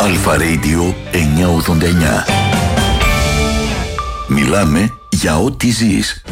Αλφα Radio 989. Μιλάμε για ό,τι ζεις.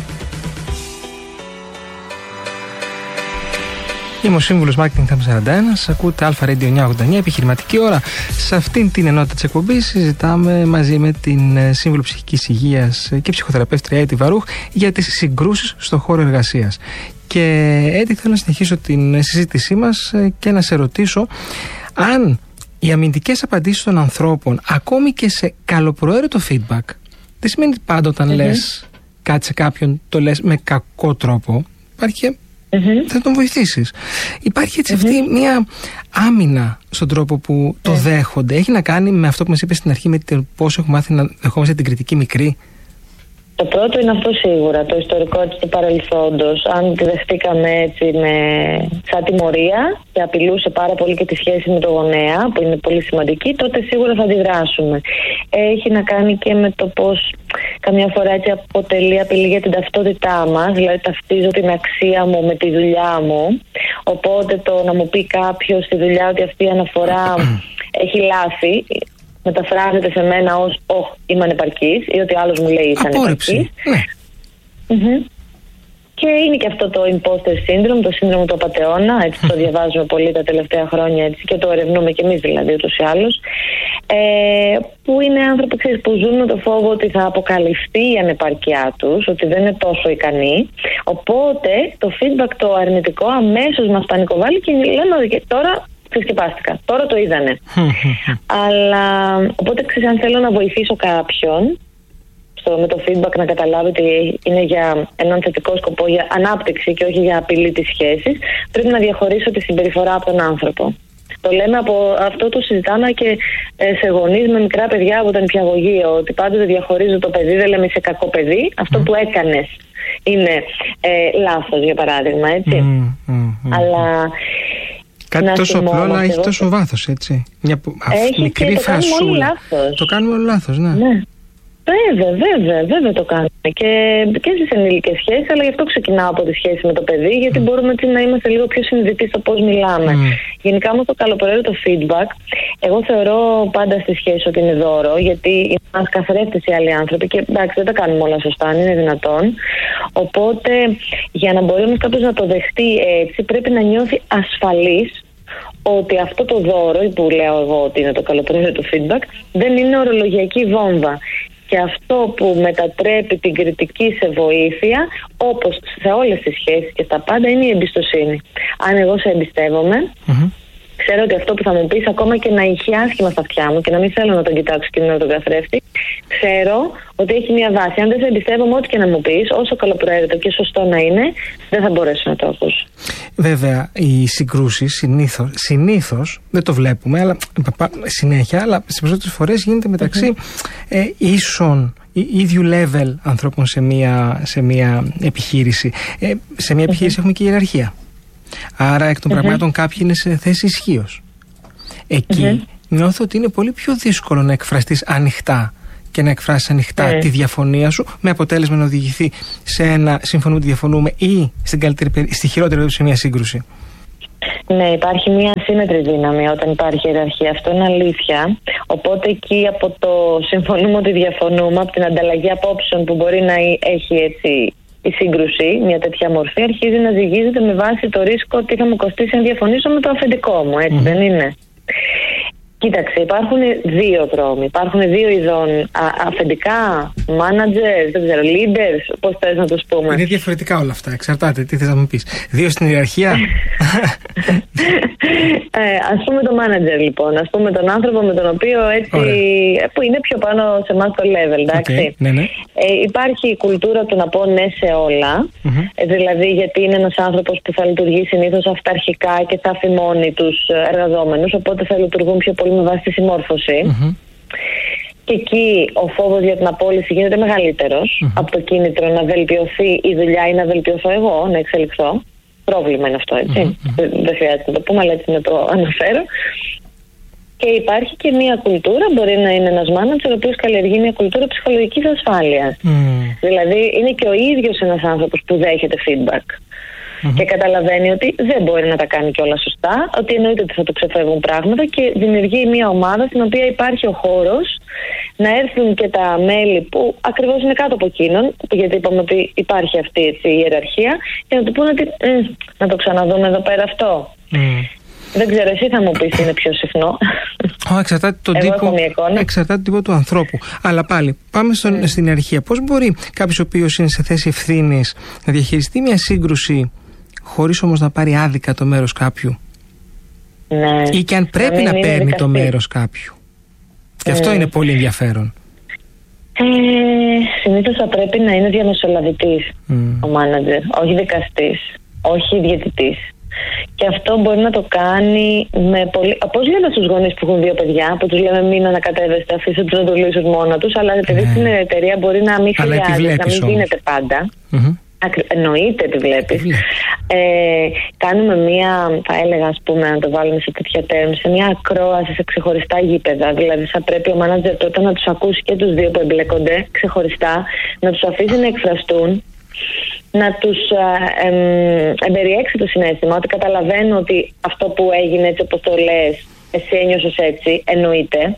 Είμαι ο σύμβουλος Marketing Thumb 41. Ακούτε Αλφα Radio 989, επιχειρηματική ώρα. Σε αυτήν την ενότητα της εκπομπής συζητάμε μαζί με την σύμβουλο ψυχικής υγείας και ψυχοθεραπεύτρια Έτη Βαρούχ για τις συγκρούσεις στον χώρο εργασίας. Και Έτη, θέλω να συνεχίσω την συζήτησή μας και να σε ρωτήσω αν οι αμυντικές απαντήσεις των ανθρώπων, ακόμη και σε καλοπροαίρετο feedback, δεν σημαίνει πάντα όταν λες κάτι σε κάποιον το λες με κακό τρόπο. Υπάρχει θα τον βοηθήσεις. Υπάρχει έτσι αυτή μια άμυνα στον τρόπο που το δέχονται. Έχει να κάνει με αυτό που μας είπες στην αρχή, με πόσο έχουμε μάθει να δεχόμαστε την κριτική μικρή. Το πρώτο είναι αυτό σίγουρα, το ιστορικό του παρελθόντος. Αν τη δεχτήκαμε έτσι σαν τιμωρία και απειλούσε πάρα πολύ και τη σχέση με το γονέα, που είναι πολύ σημαντική, τότε σίγουρα θα αντιδράσουμε. Έχει να κάνει και με το πώς καμιά φορά έτσι αποτελεί απειλή για την ταυτότητά μας, δηλαδή ταυτίζω την αξία μου με τη δουλειά μου. Οπότε το να μου πει κάποιος στη δουλειά ότι αυτή η αναφορά έχει λάθη, μεταφράζεται σε μένα ως είμαι ανεπαρκής, ή ότι άλλος μου λέει είσαι ανεπαρκής. Και είναι και αυτό το imposter syndrome, το σύνδρομο του απατεώνα, έτσι το διαβάζουμε πολύ τα τελευταία χρόνια, έτσι, και το ερευνούμε και εμείς δηλαδή ούτως ή άλλως, που είναι άνθρωποι που ζουν με το φόβο ότι θα αποκαλυφθεί η ανεπάρκειά τους, ότι δεν είναι τόσο ικανοί. Οπότε το feedback το αρνητικό αμέσως μας πανικοβάλλει και λέμε ότι τώρα ξεσκεπάστηκα. Τώρα το είδανε. Αλλά οπότε αν θέλω να βοηθήσω κάποιον με το feedback να καταλάβει ότι είναι για έναν θετικό σκοπό, για ανάπτυξη και όχι για απειλή της σχέσης, πρέπει να διαχωρίσω τη συμπεριφορά από τον άνθρωπο. Το λέμε από αυτό, το συζητάμε και σε γονείς με μικρά παιδιά από το νηπιαγωγείο, ότι πάντοτε διαχωρίζω το παιδί, δεν λέμε είσαι κακό παιδί, αυτό που έκανες είναι λάθος, για παράδειγμα, έτσι. Αλλά κάτι τόσο απλό, αλλά έχει τόσο βάθος, έτσι. Μια μικρή φρασούλα. Το κάνουμε όλο λάθος, ναι. Βέβαια το κάνουμε και στις ενήλικες σχέσεις, αλλά γι' αυτό ξεκινάω από τη σχέση με το παιδί, γιατί μπορούμε έτσι να είμαστε λίγο πιο συνειδητοί στο πώς μιλάμε. Γενικά όμως το καλοπροαίρετο feedback, εγώ θεωρώ πάντα στη σχέση ότι είναι δώρο, γιατί μας καθρέφτεις οι άλλοι άνθρωποι και εντάξει δεν τα κάνουμε όλα σωστά, αν είναι δυνατόν. Οπότε για να μπορεί όμως κάποιος να το δεχτεί έτσι, πρέπει να νιώθει ασφαλής ότι αυτό το δώρο, που λέω εγώ ότι είναι το καλοπροαίρετο feedback, δεν είναι ορολογιακή βόμβα. Και αυτό που μετατρέπει την κριτική σε βοήθεια, όπως σε όλες τις σχέσεις και στα πάντα, είναι η εμπιστοσύνη. Αν εγώ σε εμπιστεύομαι, ξέρω ότι αυτό που θα μου πεις, ακόμα και να είχε άσχημα στα αυτιά μου και να μην θέλω να τον κοιτάξω και να τον καθρέφτη, ξέρω ότι έχει μια βάση. Αν δεν σε εμπιστεύομαι, ό,τι και να μου πεις, όσο καλοπροαίρετο και σωστό να είναι, δεν θα μπορέσω να το ακούσω. Βέβαια, οι συγκρούσεις συνήθως δεν το βλέπουμε, αλλά συνέχεια, αλλά στις περισσότερες φορές γίνεται μεταξύ ίσων ίδιου level ανθρώπων σε μια επιχείρηση. Σε μια επιχείρηση έχουμε και ιεραρχία. Άρα εκ των πραγμάτων κάποιοι είναι σε θέση ισχύως. Εκεί νιώθω ότι είναι πολύ πιο δύσκολο να εκφραστείς ανοιχτά και να εκφράσεις ανοιχτά τη διαφωνία σου, με αποτέλεσμα να οδηγηθεί σε ένα συμφωνούμε ότι διαφωνούμε ή στη χειρότερη περίπτωση σε μια σύγκρουση. Ναι, υπάρχει μια ασύμμετρη δύναμη όταν υπάρχει ιεραρχία. Αυτό είναι αλήθεια. Οπότε εκεί από το συμφωνούμε ότι διαφωνούμε, από την ανταλλαγή απόψεων που μπορεί να έχει έτσι η σύγκρουση, μια τέτοια μορφή, αρχίζει να ζυγίζεται με βάση το ρίσκο ότι θα μου κοστίσει αν διαφωνήσω με το αφεντικό μου, έτσι δεν είναι? Κοίταξε, υπάρχουν δύο δρόμοι. Υπάρχουν δύο ειδών αφεντικά, managers, δεν ξέρω, leaders, πώς θες να τους πούμε. Είναι διαφορετικά όλα αυτά, εξαρτάται, τι θες να μου πεις. Δύο στην ιεραρχία. Ας πούμε το manager λοιπόν, ας πούμε τον άνθρωπο με τον οποίο έτσι, που είναι πιο πάνω σε εμάς το level, εντάξει. Υπάρχει η κουλτούρα του να πω ναι σε όλα, δηλαδή γιατί είναι ένας άνθρωπος που θα λειτουργεί συνήθως αυταρχικά και θα αφημώνει τους εργαζόμενους, οπότε θα λειτουργούν πιο πολύ με βάση τη συμμόρφωση. Και εκεί ο φόβος για την απόλυση γίνεται μεγαλύτερος από το κίνητρο να βελτιωθεί η δουλειά ή να βελτιωθώ εγώ, να εξελιχθώ. Πρόβλημα είναι αυτό, έτσι. Δεν χρειάζεται να το πούμε, αλλά έτσι να το αναφέρω. Και υπάρχει και μια κουλτούρα, μπορεί να είναι ένας μάνατζερ ο οποίος καλλιεργεί μια κουλτούρα ψυχολογικής ασφάλειας. Δηλαδή είναι και ο ίδιος ένας άνθρωπος που δέχεται feedback. και καταλαβαίνει ότι δεν μπορεί να τα κάνει κιόλα σωστά, ότι εννοείται ότι θα του ξεφεύγουν πράγματα και δημιουργεί μια ομάδα στην οποία υπάρχει ο χώρος να έρθουν και τα μέλη που ακριβώς είναι κάτω από εκείνον, γιατί είπαμε ότι υπάρχει αυτή η ιεραρχία, και να του πούνε ότι να το εδώ πέρα αυτό. Δεν ξέρω, εσύ θα μου πεις είναι πιο συχνό. Εξαρτάται τον τύπο του ανθρώπου. Αλλά πάλι, πάμε στην ιεραρχία. Πώς μπορεί κάποιος ο οποίος είναι σε θέση ευθύνης να διαχειριστεί μια σύγκρουση χωρίς όμως να πάρει άδικα το μέρος κάποιου? Ναι. Ή και αν πρέπει να παίρνει δικαστή το μέρος κάποιου. Και αυτό είναι πολύ ενδιαφέρον. Συνήθως θα πρέπει να είναι διαμεσολαβητής ο μάνατζερ, όχι δικαστής, όχι διαιτητής. Και αυτό μπορεί να το κάνει με πολύ. Πώς λέμε στους γονείς που έχουν 2 παιδιά, που τους λέμε μην ανακατεύεστε, αφήστε τους να το λύσουν μόνα τους, αλλά επειδή στην εταιρεία μπορεί να μην χρειάζεται, να μην γίνεται πάντα. Εννοείται επιβλέπεις. Κάνουμε μία, θα έλεγα, ας πούμε, να το βάλουμε σε τέτοια τέρμη, σε μια ακρόαση σε ξεχωριστά γήπεδα. Δηλαδή θα πρέπει ο μάνατζερ τότε να τους ακούσει και τους 2 που εμπλέκονται ξεχωριστά, να τους αφήσει να εκφραστούν, να τους εμπεριέξει το συναίσθημα, ότι καταλαβαίνω ότι αυτό που έγινε έτσι όπως το λες, εσύ ένιωσες έτσι, εννοείται.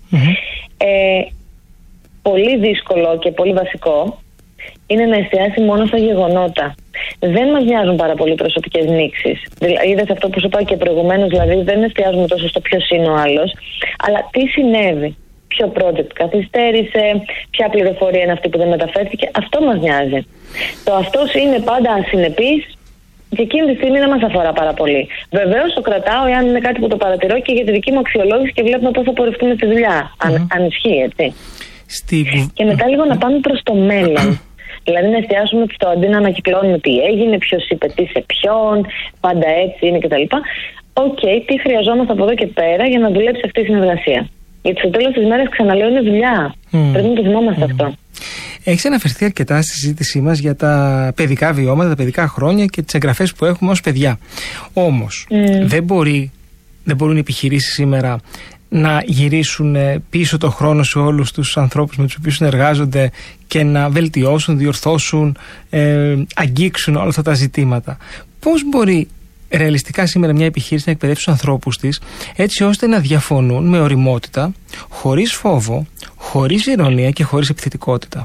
Πολύ δύσκολο και πολύ βασικό είναι να εστιάσει μόνο στα γεγονότα. Δεν μας νοιάζουν πάρα πολύ προσωπικές νήξεις. Είδες αυτό που σου είπα και προηγουμένως, δηλαδή δεν εστιάζουμε τόσο στο ποιος είναι ο άλλος, αλλά τι συνέβη. Ποιο project καθυστέρησε, ποια πληροφορία είναι αυτή που δεν μεταφέρθηκε. Αυτό μας νοιάζει. Το αυτός είναι πάντα ασυνεπής και εκείνη τη στιγμή δεν μας αφορά πάρα πολύ. Βεβαίως το κρατάω εάν είναι κάτι που το παρατηρώ και για τη δική μου αξιολόγηση και βλέπουμε πώς θα πορευτούμε στη δουλειά. Αν ισχύει, έτσι. Και μετά λίγο να πάμε προς το μέλλον. Δηλαδή να εστιάσουμε στο αντί να ανακυκλώνουμε τι έγινε, ποιος είπε τι σε ποιον, πάντα έτσι είναι κτλ. Τι χρειαζόμαστε από εδώ και πέρα για να δουλέψει αυτή η συνεργασία. Γιατί στο τέλος της μέρας, ξαναλέω, είναι δουλειά. Πρέπει να το θυμόμαστε αυτό. Έχεις αναφερθεί αρκετά στη συζήτησή μας για τα παιδικά βιώματα, τα παιδικά χρόνια και τις εγγραφές που έχουμε ως παιδιά. Όμως, δεν μπορούν οι επιχειρήσεις σήμερα να γυρίσουν πίσω το χρόνο σε όλους τους ανθρώπους με τους οποίους συνεργάζονται και να βελτιώσουν, διορθώσουν, αγγίξουν όλα αυτά τα ζητήματα. Πώς μπορεί ρεαλιστικά σήμερα μια επιχείρηση να εκπαιδεύσει τους ανθρώπους της έτσι ώστε να διαφωνούν με ωριμότητα, χωρίς φόβο, χωρίς ειρωνία και χωρίς επιθετικότητα?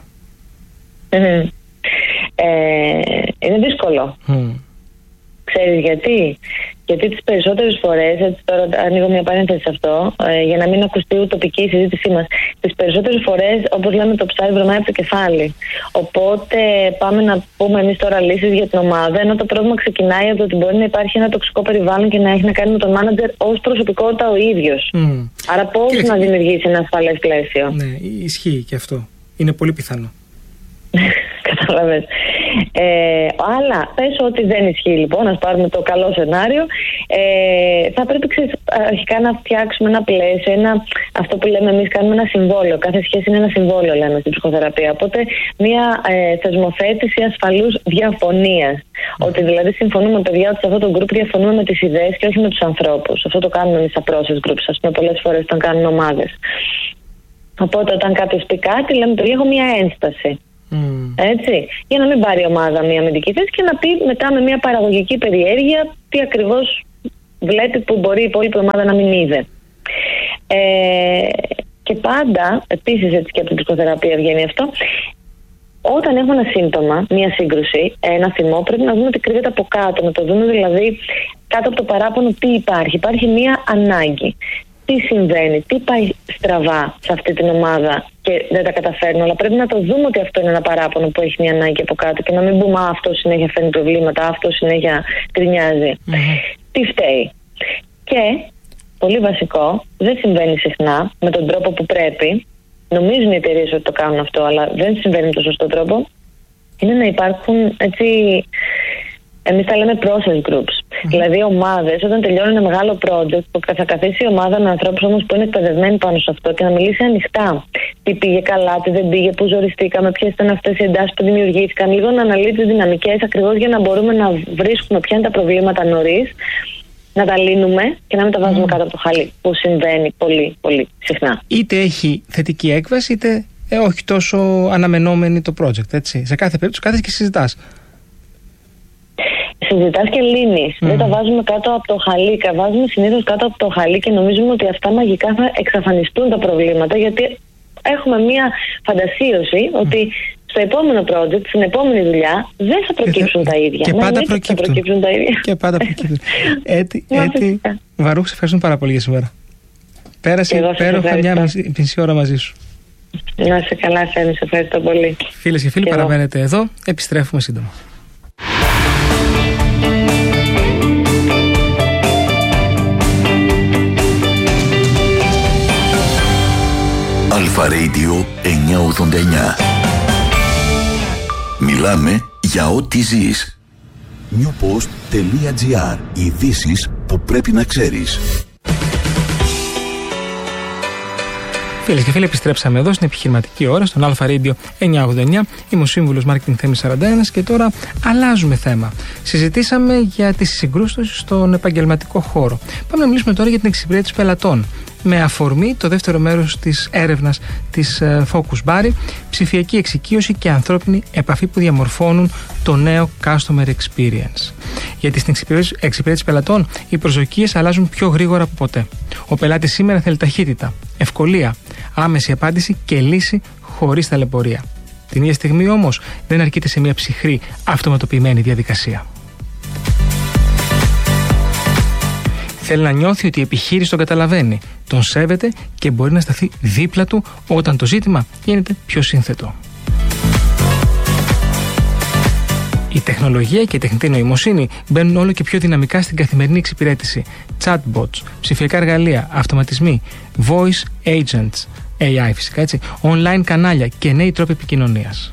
Είναι δύσκολο. Ξέρεις γιατί? Γιατί τις περισσότερες φορές, έτσι τώρα ανοίγω μια παρένθεση σε αυτό, για να μην ακουστεί ουτοπική η συζήτησή μας, τις περισσότερες φορές, όπως λέμε, το ψάρι βρωμάει από το κεφάλι. Οπότε πάμε να πούμε εμείς τώρα λύσεις για την ομάδα, ενώ το πρόβλημα ξεκινάει από το ότι μπορεί να υπάρχει ένα τοξικό περιβάλλον και να έχει να κάνει με τον μάνατζερ ως προσωπικότητα ο ίδιος. Άρα πώς να δημιουργήσει ένα ασφαλές πλαίσιο? Ναι, ισχύει και αυτό. Είναι πολύ πιθανό. Κατάλαβες. Αλλά πες ότι δεν ισχύει, λοιπόν, ας πάρουμε το καλό σενάριο. Θα πρέπει αρχικά να φτιάξουμε ένα πλαίσιο, αυτό που λέμε εμείς, κάνουμε ένα συμβόλαιο. Κάθε σχέση είναι ένα συμβόλαιο, λέμε στην ψυχοθεραπεία. Οπότε μια θεσμοθέτηση ασφαλούς διαφωνίας. Ότι δηλαδή συμφωνούμε, παιδιά, ότι σε αυτό το group διαφωνούμε με τις ιδέες και όχι με τους ανθρώπους. Αυτό το κάνουμε εμείς στα process groups, ας πούμε, πολλές φορές όταν κάνουν ομάδες. Οπότε όταν κάποιος πει κάτι, λέμε, παιδιά, έχω μια ένσταση. Έτσι, για να μην πάρει η ομάδα μια αμυντική θέση και να πει μετά με μια παραγωγική περιέργεια τι ακριβώς βλέπει που μπορεί η υπόλοιπη ομάδα να μην είδε. Και πάντα, επίσης έτσι και από την ψυχοθεραπεία βγαίνει αυτό, όταν έχουμε ένα σύμπτωμα, μια σύγκρουση, ένα θυμό, πρέπει να δούμε τι κρύβεται από κάτω, να το δούμε δηλαδή κάτω από το παράπονο τι υπάρχει. Υπάρχει μια ανάγκη. Τι συμβαίνει, τι πάει στραβά σε αυτή την ομάδα και δεν τα καταφέρνω, αλλά πρέπει να το δούμε ότι αυτό είναι ένα παράπονο που έχει μια ανάγκη από κάτω και να μην πούμε αυτό συνέχεια φέρνει προβλήματα, αυτό συνέχεια γκρινιάζει. Τι φταίει? Και, πολύ βασικό, δεν συμβαίνει συχνά με τον τρόπο που πρέπει, νομίζουν οι εταιρείες ότι το κάνουν αυτό, αλλά δεν συμβαίνει με τον σωστό τρόπο, είναι να υπάρχουν έτσι... Εμείς τα λέμε process groups. Δηλαδή ομάδες, όταν τελειώνουν ένα μεγάλο project, που θα καθίσει η ομάδα με ανθρώπους όμως που είναι εκπαιδευμένοι πάνω σε αυτό και να μιλήσει ανοιχτά. Τι πήγε καλά, τι δεν πήγε, πού ζοριστήκαμε, ποιες ήταν αυτές οι εντάσεις που δημιουργήθηκαν. Λίγο να αναλύει τις δυναμικές ακριβώς για να μπορούμε να βρίσκουμε ποια είναι τα προβλήματα νωρίς, να τα λύνουμε και να μην τα βάζουμε κάτω από το χαλί, που συμβαίνει πολύ, πολύ συχνά. Είτε έχει θετική έκβαση, είτε όχι τόσο αναμενόμενη το project. Έτσι. Σε κάθε περίπτωση κάθεσαι και συζητάς. συζητάς και λύνεις. Δεν τα βάζουμε κάτω από το χαλί. Βάζουμε συνήθως κάτω από το χαλί και νομίζουμε ότι αυτά μαγικά θα εξαφανιστούν τα προβλήματα, γιατί έχουμε μία φαντασίωση ότι στο επόμενο project, στην επόμενη δουλειά, δεν θα προκύψουν τα ίδια. Και πάντα προκύπτουν τα ίδια. Και πάντα προκύπτουν. Έτη, Βαρούχ, σε ευχαριστούμε πάρα πολύ για σήμερα. Πέρασε υπέροχα μια μισή ώρα μαζί σου. Να είσαι καλά, Θέμη, σε ευχαριστώ πολύ. Φίλες και φίλοι, παραμένετε εδώ. Επιστρέφουμε σύντομα. Αλφα Radio 989. Μιλάμε για ό,τι ζεις. newpost.gr. Ειδήσεις που πρέπει να ξέρεις. Φίλες και φίλοι, επιστρέψαμε εδώ στην επιχειρηματική ώρα, στον Αλφα Radio 989. Είμαι ο σύμβουλος Marketing Θέμης 41 και τώρα αλλάζουμε θέμα. Συζητήσαμε για τις συγκρούσεις στον επαγγελματικό χώρο. Πάμε να μιλήσουμε τώρα για την εξυπηρέτηση πελατών. Με αφορμή το δεύτερο μέρος της έρευνας της Focus Bari, ψηφιακή εξοικείωση και ανθρώπινη επαφή που διαμορφώνουν το νέο Customer Experience. Γιατί στην εξυπηρέτηση πελατών οι προσδοκίες αλλάζουν πιο γρήγορα από ποτέ. Ο πελάτης σήμερα θέλει ταχύτητα, ευκολία, άμεση απάντηση και λύση χωρίς ταλαιπωρία. Την ίδια στιγμή όμως δεν αρκείται σε μια ψυχρή αυτοματοποιημένη διαδικασία. Θέλει να νιώθει ότι η επιχείρηση τον καταλαβαίνει, τον σέβεται και μπορεί να σταθεί δίπλα του όταν το ζήτημα γίνεται πιο σύνθετο. Η τεχνολογία και η τεχνητή νοημοσύνη μπαίνουν όλο και πιο δυναμικά στην καθημερινή εξυπηρέτηση. Chatbots, ψηφιακά εργαλεία, αυτοματισμοί, voice agents, AI φυσικά έτσι, online κανάλια και νέοι τρόποι επικοινωνίας.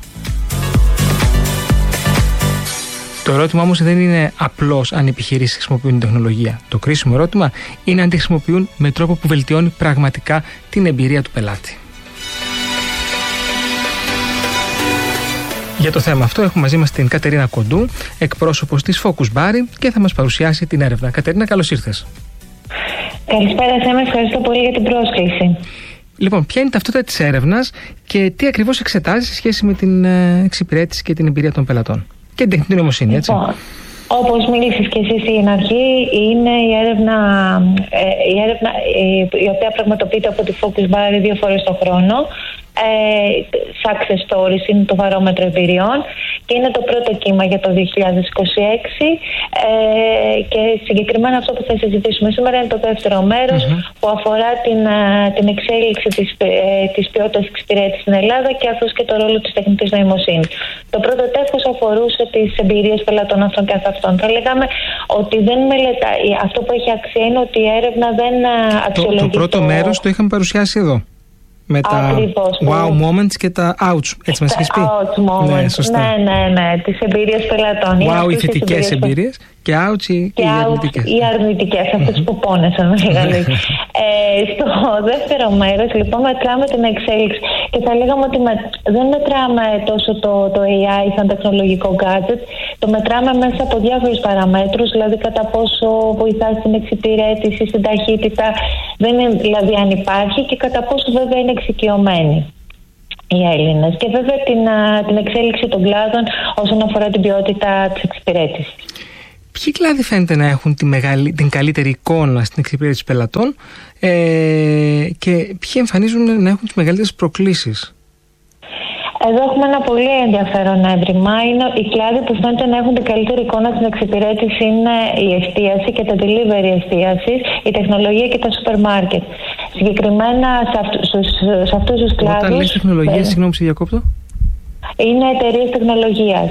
Το ερώτημα όμως δεν είναι απλώς αν οι επιχειρήσεις χρησιμοποιούν τεχνολογία. Το κρίσιμο ερώτημα είναι αν τη χρησιμοποιούν με τρόπο που βελτιώνει πραγματικά την εμπειρία του πελάτη. Για το θέμα αυτό έχουμε μαζί μας την Κατερίνα Κοντού, εκπρόσωπος της Focus Bari, και θα μας παρουσιάσει την έρευνα. Κατερίνα, καλώς ήρθες. Καλησπέρα, Θέμη, ευχαριστώ πολύ για την πρόσκληση. Λοιπόν, ποια είναι η ταυτότητα της έρευνας και τι ακριβώς εξετάζει σε σχέση με την εξυπηρέτηση και την εμπειρία των πελατών? Και την τεχνητή νοημοσύνη, έτσι. Όπως μίλησες και εσύ στην αρχή, είναι η έρευνα η οποία πραγματοποιείται από τη Focus Bari 2 φορές το χρόνο. Success Stories είναι το βαρόμετρο εμπειριών και είναι το πρώτο κύμα για το 2026 και συγκεκριμένα αυτό που θα συζητήσουμε σήμερα είναι το δεύτερο μέρος που αφορά την εξέλιξη της ποιότητας εξυπηρέτησης στην Ελλάδα και καθώς και το ρόλο της τεχνητής νοημοσύνης. Το πρώτο τεύχος αφορούσε τις εμπειρίες πελατών αυτών καθ' αυτών. Θα λέγαμε ότι δεν μελετάει. Αυτό που έχει αξία είναι ότι η έρευνα δεν αξιολογεί. Το πρώτο μέρος το είχαμε παρουσιάσει εδώ. Με ακριβώς, τα wow moments και τα ouch, έτσι μας έχεις πει. Ouch moments, ναι, σωστά. Ναι, τις εμπειρίες πελατών. Wow, οι θετικές εμπειρίες και ouch οι αρνητικές. Οι αρνητικές, αυτές που πόνεσαν. Στο δεύτερο μέρος, λοιπόν, μετράμε την εξέλιξη. Και θα λέγαμε ότι δεν μετράμε τόσο το AI σαν τεχνολογικό gadget, το μετράμε μέσα από διάφορους παραμέτρους, δηλαδή κατά πόσο βοηθά στην εξυπηρέτηση, στην ταχύτητα, δεν είναι δηλαδή αν υπάρχει, και κατά πόσο βέβαια είναι εξοικειωμένοι οι Έλληνες. Και βέβαια την εξέλιξη των κλάδων όσον αφορά την ποιότητα της εξυπηρέτησης. Ποιοι κλάδοι φαίνεται να έχουν την καλύτερη εικόνα στην εξυπηρέτηση πελατών και ποιοι εμφανίζουν να έχουν τις μεγαλύτερες προκλήσεις? Εδώ έχουμε ένα πολύ ενδιαφέρον έβριμα. Είναι οι κλάδοι που φαίνεται να έχουν την καλύτερη εικόνα στην εξυπηρέτηση είναι η εστίαση και τα delivery εστίασης, η τεχνολογία και τα σούπερ μάρκετ. Συγκεκριμένα σε αυτούς τους κλάδους. Όταν λες τεχνολογία, συγγνώμη, σε διακόπτω. Είναι εταιρείες τεχνολογίας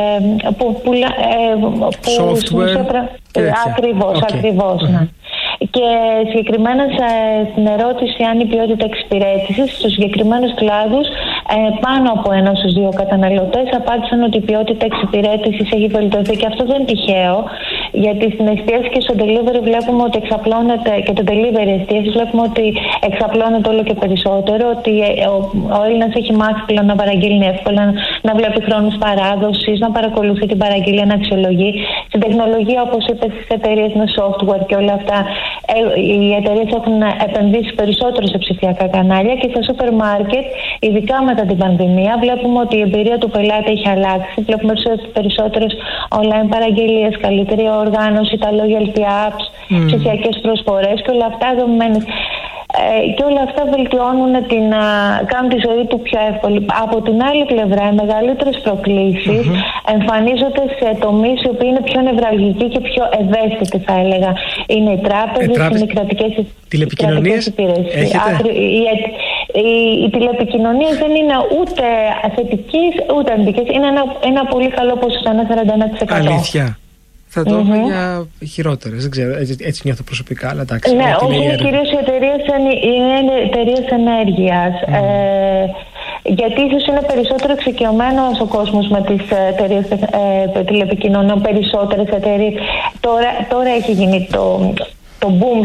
software. Ακριβώς. Ναι. Και συγκεκριμένα στην ερώτηση αν η ποιότητα εξυπηρέτησης στους συγκεκριμένους κλάδους, πάνω από 1 στους 2 καταναλωτές απάντησαν ότι η ποιότητα εξυπηρέτησης έχει βελτιωθεί, και αυτό δεν είναι τυχαίο, Γιατί στην εστίαση και στο delivery βλέπουμε ότι εξαπλώνεται, και το delivery εστίαση βλέπουμε ότι εξαπλώνεται όλο και περισσότερο, ότι ο Έλληνας έχει μάθει πλέον να παραγγείλει εύκολα, να βλέπει χρόνους παράδοσης, να παρακολουθεί την παραγγελία, να αξιολογεί. Στην τεχνολογία, όπως είπες, στις εταιρείες με software και όλα αυτά, οι εταιρείες έχουν επενδύσει περισσότερο σε ψηφιακά κανάλια, και στα σούπερ μάρκετ, ειδικά μετά την πανδημία, βλέπουμε ότι η εμπειρία του πελάτη έχει αλλάξει. Βλέπουμε περισσότερες online παραγγελίες, καλύτερη οργάνωση, τα loyalty apps, ψηφιακές προσφορές και όλα αυτά δομημένες. Και όλα αυτά βελτιώνουν κάνουν τη ζωή του πιο εύκολη. Από την άλλη πλευρά, οι μεγαλύτερες προκλήσεις εμφανίζονται σε τομείς οι οποίοι είναι πιο νευραλγικοί και πιο ευαίσθητοι, θα έλεγα. Είναι οι τράπεζες, είναι οι κρατικές υπηρεσίες. Οι τηλεπικοινωνίες δεν είναι ούτε θετικές ούτε αρνητικές. Είναι ένα πολύ καλό ποσοστό, ένα 41%. Αλήθεια. Θα το έχω για χειρότερες, δεν ξέρω, έτσι νιώθω προσωπικά, αλλά εντάξει. Ναι, όχι, κυρίως οι εταιρείες ενέργειας. Γιατί ίσως είναι περισσότερο εξοικειωμένος ο κόσμος με τις εταιρείες τηλεπικοινωνιών, περισσότερες εταιρείες. Τώρα έχει γίνει το boom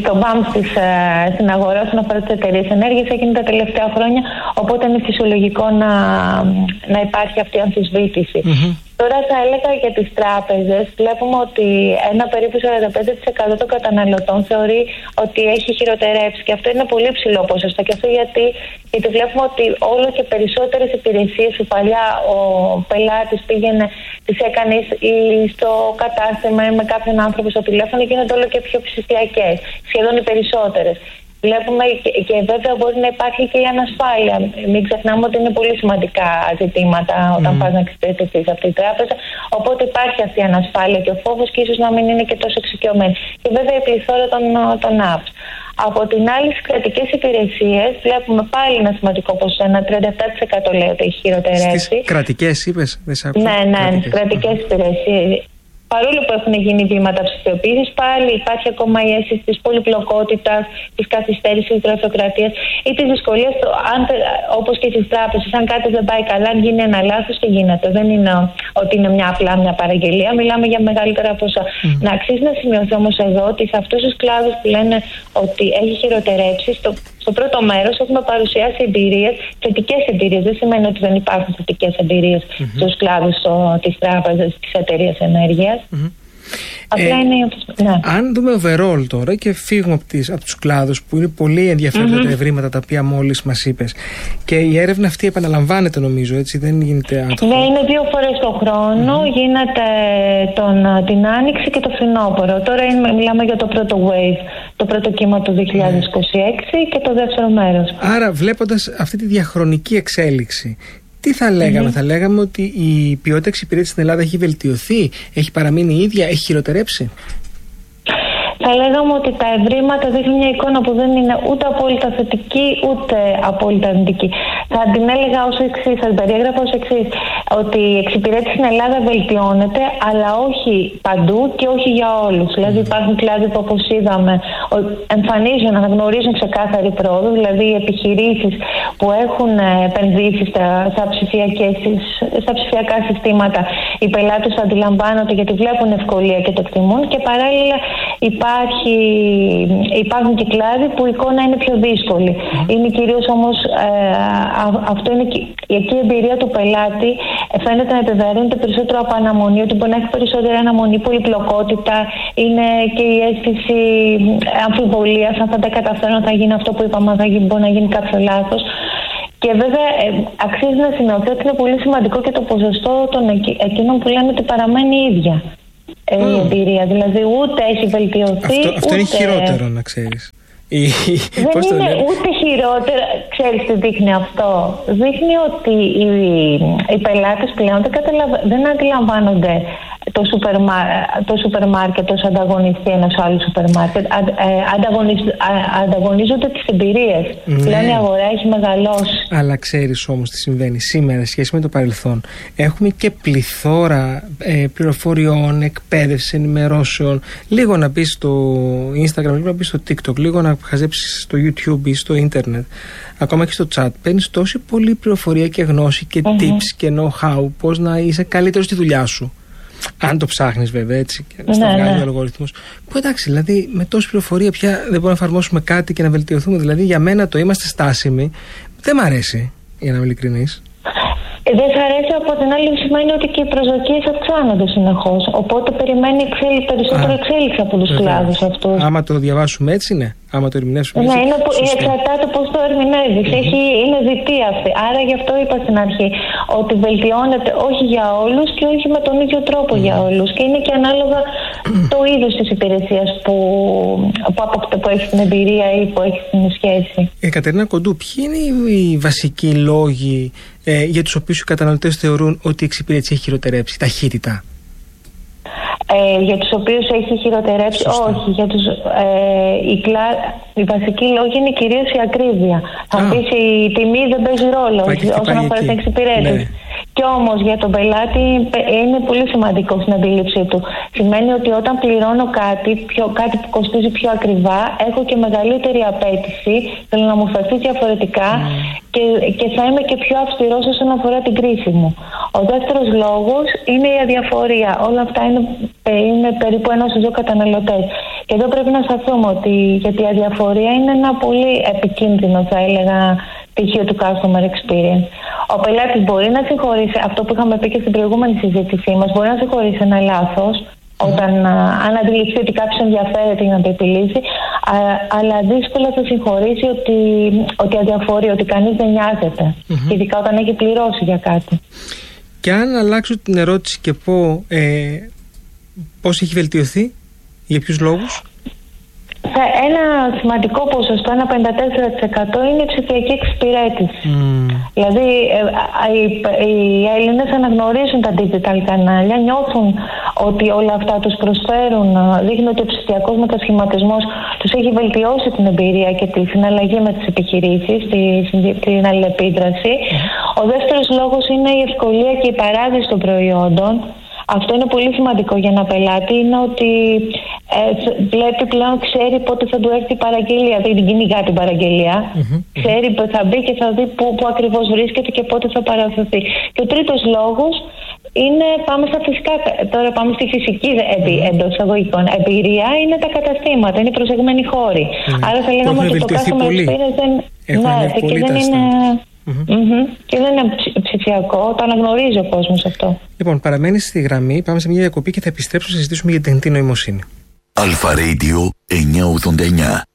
στην αγορά όσον αφορά τις εταιρείες ενέργειας, έγινε τα τελευταία χρόνια, οπότε είναι φυσιολογικό να υπάρχει αυτή η αμφισβήτηση. Τώρα θα έλεγα για τις τράπεζες, βλέπουμε ότι ένα περίπου 45% των καταναλωτών θεωρεί ότι έχει χειροτερέψει, και αυτό είναι πολύ ψηλό ποσοστό. Και αυτό γιατί βλέπουμε ότι όλο και περισσότερες υπηρεσίες που παλιά ο πελάτης πήγαινε, τις έκανε ή στο κατάστημα ή με κάποιον άνθρωπο στο τηλέφωνο, γίνονται όλο και πιο ψηφιακές, σχεδόν οι περισσότερες. Βλέπουμε και βέβαια μπορεί να υπάρχει και η ανασφάλεια. Μην ξεχνάμε ότι είναι πολύ σημαντικά ζητήματα όταν πας να εξυπηρετηθείς σε αυτή τη τράπεζα. Οπότε υπάρχει αυτή η ανασφάλεια και ο φόβος, και ίσως να μην είναι και τόσο εξοικειωμένοι. Και βέβαια η πληθώρα των apps. Από την άλλη, στις κρατικές υπηρεσίες βλέπουμε πάλι ένα σημαντικό ποσό, ένα 37% λέει ότι έχει χειροτερέψει. Στις κρατικές είπες, δεν σ' άκουσα. Ναι, στις κρατικές υπηρεσίες. Παρόλο που έχουν γίνει βήματα ψηφιοποίησης, πάλι υπάρχει ακόμα η αίσθηση της πολυπλοκότητας, της καθυστέρησης, της γραφειοκρατίας ή της δυσκολίας, όπως και στις τράπεζες. Αν κάτι δεν πάει καλά, αν γίνει ένα λάθος, τι γίνεται. Δεν είναι ότι είναι απλά μια παραγγελία, μιλάμε για μεγαλύτερα ποσά. Να αξίζει να σημειωθεί όμως εδώ ότι σε αυτούς τους κλάδους που λένε ότι έχει χειροτερέψει, στο πρώτο μέρος έχουμε παρουσιάσει εμπειρίες, θετικές εμπειρίες. Δεν σημαίνει ότι δεν υπάρχουν θετικές εμπειρίες στους κλάδους της τράπεζας, της εταιρείας ενέργειας. Αν δούμε overall τώρα και φύγουμε από τους κλάδους που είναι πολύ ενδιαφέροντα τα ευρήματα τα οποία μόλις μας είπες, και η έρευνα αυτή επαναλαμβάνεται νομίζω, έτσι, δεν γίνεται άτομο. Ναι, είναι 2 φορές το χρόνο, γίνεται την Άνοιξη και το φθινόπωρο. Τώρα μιλάμε για το πρώτο wave, το πρώτο κύμα του 2026 και το δεύτερο μέρος. Άρα βλέποντας αυτή τη διαχρονική εξέλιξη, τι θα λέγαμε, θα λέγαμε ότι η ποιότητα εξυπηρέτησης στην Ελλάδα έχει βελτιωθεί, έχει παραμείνει ίδια, έχει χειροτερέψει? Θα λέγαμε ότι τα ευρήματα δείχνουν μια εικόνα που δεν είναι ούτε απόλυτα θετική ούτε απόλυτα αρνητική. Θα την έλεγα ως εξής, θα την περιέγραφα ως εξής, ότι η εξυπηρέτηση στην Ελλάδα βελτιώνεται, αλλά όχι παντού και όχι για όλους. Δηλαδή υπάρχουν κλάδοι που, όπως είδαμε, εμφανίζουν, αναγνωρίζουν ξεκάθαρη πρόοδο, δηλαδή οι επιχειρήσεις που έχουν επενδύσει στα ψηφιακά συστήματα, οι πελάτες το αντιλαμβάνονται γιατί βλέπουν ευκολία και το εκτιμούν, και παράλληλα υπάρχουν και κλάδοι που η εικόνα είναι πιο δύσκολη. Είναι κυρίως όμως αυτό είναι εκεί η εμπειρία του πελάτη φαίνεται να επιβαρύνεται περισσότερο από αναμονή, ότι μπορεί να έχει περισσότερη αναμονή, πολυπλοκότητα, είναι και η αίσθηση αμφιβολίας αν θα τα καταφέρω, αν θα γίνει αυτό που είπαμε, αν μπορεί να γίνει κάποιο λάθος. Και βέβαια αξίζει να σημειωθεί ότι είναι πολύ σημαντικό και το ποσοστό των εκείνων που λένε ότι παραμένει ίδια η εμπειρία. Δηλαδή ούτε έχει βελτιωθεί. Αυτό είναι χειρότερο, να ξέρεις. Δεν είναι ούτε χειρότερα. Ξέρεις τι δείχνει αυτό? Δείχνει ότι οι πελάτες πλέον δεν αντιλαμβάνονται το σούπερ μάρκετ ως ανταγωνιστή ενός άλλου σούπερ μάρκετ. Ανταγωνίζονται τις εμπειρίες. Πλέον η αγορά έχει μεγαλώσει. Αλλά ξέρεις όμως τι συμβαίνει σήμερα σε σχέση με το παρελθόν? Έχουμε και πληθώρα πληροφοριών, εκπαίδευσης, ενημερώσεων. Λίγο να μπεις στο Instagram, λίγο να μπεις στο TikTok, λίγο να χαζέψεις στο YouTube ή στο ίντερνετ, ακόμα και στο chat. Παίρνεις τόση πολλή πληροφορία και γνώση και tips και know-how, πώς να είσαι καλύτερος στη δουλειά σου. Αν το ψάχνεις βέβαια έτσι και στο βγάλει ο αλγοριθμός. Που εντάξει, δηλαδή με τόση πληροφορία πια δεν μπορούμε να εφαρμόσουμε κάτι και να βελτιωθούμε. Δηλαδή για μένα το είμαστε στάσιμοι δεν μ' αρέσει, για να είμαι ειλικρινής. Δεν θα αρέσει, από την άλλη σημαίνει ότι και οι προσδοκίες αυξάνονται συνεχώς. Οπότε περιμένει περισσότερο εξέλιξη από τους κλάδους αυτούς. Άμα το διαβάσουμε έτσι, ναι. Άμα το ερμηνεύσουμε έτσι. Ναι, εξαρτάται πώς το ερμηνεύεις. Είναι δυτή αυτή. Άρα γι' αυτό είπα στην αρχή ότι βελτιώνεται όχι για όλους και όχι με τον ίδιο τρόπο για όλους. Και είναι και ανάλογα το είδος της υπηρεσίας που έχει την εμπειρία ή που έχει την σχέση. Κατερίνα Κοντού, ποιοι είναι οι βασικοί λόγοι για τους οποίους οι καταναλωτές θεωρούν ότι η εξυπηρέτηση έχει χειροτερέψει? Ταχύτητα. Για τους οποίους έχει χειροτερέψει? Σωστά. Όχι. Για τους, οι βασικοί λόγοι είναι κυρίως η ακρίβεια. Θα πεις η τιμή δεν παίζει ρόλο όσον αφορά την εξυπηρέτηση. Ναι. Και όμως για τον πελάτη είναι πολύ σημαντικό στην αντίληψή του. Σημαίνει ότι όταν πληρώνω κάτι που κοστίζει πιο ακριβά, έχω και μεγαλύτερη απέτηση, θέλω να μου φερθεί διαφορετικά και θα είμαι και πιο αυστηρός όσον αφορά την κρίση μου. Ο δεύτερος λόγος είναι η αδιαφορία. Όλα αυτά είναι περίπου 1 στους 2 καταναλωτές. Και εδώ πρέπει να σταθούμε γιατί η αδιαφορία είναι ένα πολύ επικίνδυνο, θα έλεγα, στοιχείο του customer experience. Ο πελάτης μπορεί να συγχωρήσει, αυτό που είχαμε πει και στην προηγούμενη συζήτησή μας, μπορεί να συγχωρήσει ένα λάθος αν αντιληφθεί ότι κάποιος ενδιαφέρεται για να το επιλύσει, αλλά δύσκολα θα συγχωρήσει ότι αδιαφορεί, ότι κανείς δεν νοιάζεται, ειδικά όταν έχει πληρώσει για κάτι. Και αν αλλάξω την ερώτηση και πω πώς έχει βελτιωθεί, για ποιους λόγους? Ένα σημαντικό ποσοστό, ένα 54% είναι η ψηφιακή εξυπηρέτηση. Δηλαδή οι Έλληνες αναγνωρίζουν τα digital κανάλια, νιώθουν ότι όλα αυτά τους προσφέρουν, δείχνουν ότι ο ψηφιακός μετασχηματισμός τους έχει βελτιώσει την εμπειρία και τη συναλλαγή με τις επιχειρήσεις, την αλληλεπίδραση. Ο δεύτερος λόγος είναι η ευκολία και η παράδειση των προϊόντων. Αυτό είναι πολύ σημαντικό για ένα πελάτη, είναι ότι βλέπει πλέον, ξέρει πότε θα του έρθει η παραγγελία, δεν την κυνηγά την παραγγελία. Ξέρει που θα μπει και θα δει πού ακριβώς βρίσκεται και πότε θα παραδοθεί. Και ο τρίτος λόγος είναι, τώρα πάμε στη φυσική εντός εισαγωγικών εμπειρία, είναι τα καταστήματα, είναι οι προσεγμένοι χώροι. Άρα θα λέγαμε ότι το customer experience δεν είναι... Και δεν είναι ψηφιακό, το αναγνωρίζει ο κόσμος αυτό. Λοιπόν, παραμένει στη γραμμή, πάμε σε μια διακοπή και θα επιστρέψουμε να συζητήσουμε για την τεχνητή νοημοσύνη. Αλφα Radio 989.